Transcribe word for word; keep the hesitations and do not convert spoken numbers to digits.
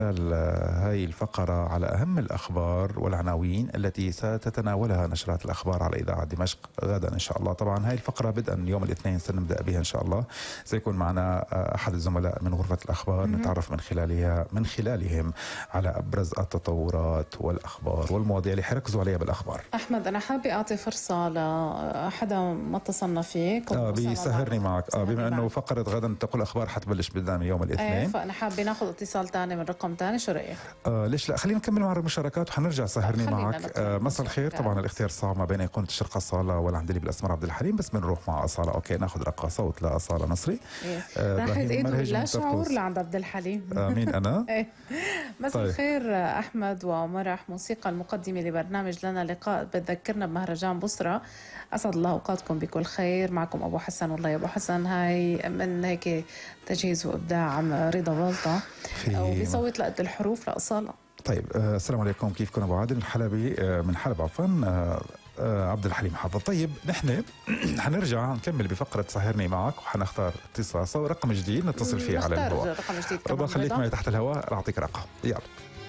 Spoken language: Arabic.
هاي الفقرة على أهم الأخبار والعناوين التي ستتناولها نشرات الأخبار على إذاعة دمشق غدا إن شاء الله. طبعا هاي الفقرة بدءا يوم الاثنين سنبدأ بها إن شاء الله. سيكون معنا أحد الزملاء من غرفة الأخبار نتعرف من خلالها من خلالهم على أبرز التطورات والأخبار والمواضيع اللي حيركزوا عليها بالأخبار. أحمد أنا حابة أعطي فرصة لحدا ما اتصلنا فيك. آه بيسهرني معك آه بما أنه فقرة غدا تقول أخبار حتبلش بدءا يوم الاثنين. أيه فأنا حابة ناخذ اتصال ثاني من رقم ثاني. شو رأيك؟ آه ليش لا، خلينا نكمل مع المشاركات وحنرجع سهرني معك. آه مساء الخير. طبعا الاختيار صعب ما بين يكون الشرقة أصالة والعندلي بالأسمر عبد الحليم، بس بنروح مع أصالة. أوكي ناخذ رقة صوت لأصالة نصري. آه راحت ايده لا شعور لعند عبد الحليم. آه مين أنا؟ ايه مساء الخير طيب. أحمد ومرح موسيقى المقدمة لبرنامج لنا لقاء بتذكرنا بمهرجان بصرة. أسعد الله أوقاتكم بكل خير. معكم أبو حسن. والله يا أبو حسن هاي من هيك تجهيز وإبداع عم رضا بلطة وبيصوت لقد الحروف لأصالة. طيب آه السلام عليكم، كيفكم أبو عادل الحلبي آه من حلب عفوا آه آه عبد الحليم حافظ. طيب نحن حنرجع نكمل بفقرة سهرني معك وحنختار اتصال رقم جديد نتصل فيه على الهواء. رقم جديد رضا خليك معي تحت الهواء، أعطيك رقم يلا.